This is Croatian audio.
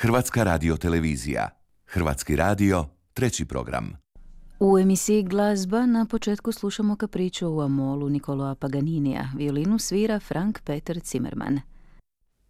Hrvatska radiotelevizija. Hrvatski radio, treći program. U emisiji Glazba na početku slušamo kapriču u Amolu Niccolò Paganija. Violinu svira Frank Peter Zimmermann.